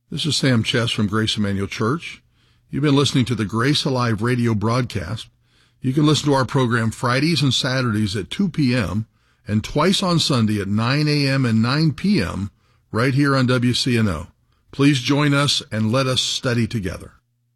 This is Sam Chess from Grace Emmanuel Church. You've been listening to the Grace Alive radio broadcast. You can listen to our program Fridays and Saturdays at 2 p.m. and twice on Sunday at 9 a.m. and 9 p.m. right here on WCNO. Please join us and let us study together.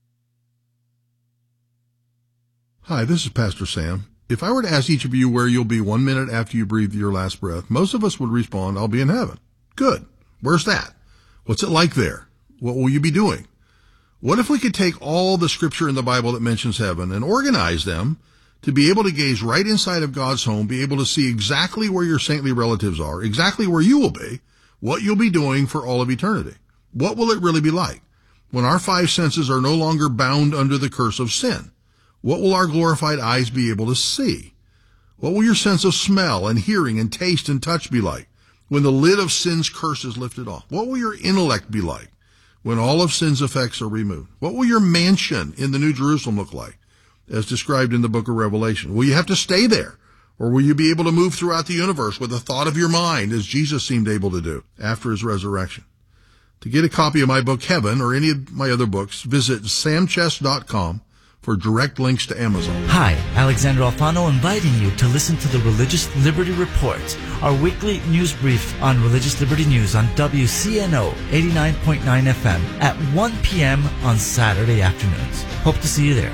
Hi, this is Pastor Sam. If I were to ask each of you where you'll be 1 minute after you breathe your last breath, most of us would respond, I'll be in heaven. Good. Where's that? What's it like there? What will you be doing? What if we could take all the scripture in the Bible that mentions heaven and organize them to be able to gaze right inside of God's home, be able to see exactly where your saintly relatives are, exactly where you will be, what you'll be doing for all of eternity? What will it really be like when our five senses are no longer bound under the curse of sin? What will our glorified eyes be able to see? What will your sense of smell and hearing and taste and touch be like when the lid of sin's curse is lifted off? What will your intellect be like when all of sin's effects are removed? What will your mansion in the New Jerusalem look like, as described in the book of Revelation? Will you have to stay there, or will you be able to move throughout the universe with a thought of your mind, as Jesus seemed able to do after his resurrection? To get a copy of my book, Heaven, or any of my other books, visit samchess.com for direct links to Amazon. Hi, Alexander Alfano inviting you to listen to the Religious Liberty Report, our weekly news brief on religious liberty news on WCNO 89.9 FM at 1 p.m. on Saturday afternoons. Hope to see you there.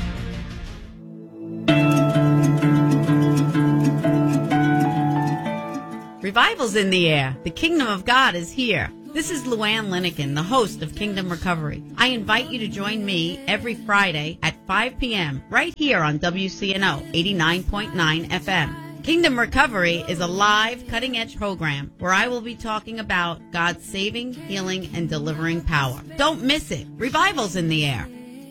Revival's in the air. The kingdom of God is here. This is Luann Linekin, the host of Kingdom Recovery. I invite you to join me every Friday at 5 p.m. right here on WCNO 89.9 FM. Kingdom Recovery is a live, cutting-edge program where I will be talking about God's saving, healing, and delivering power. Don't miss it. Revival's in the air.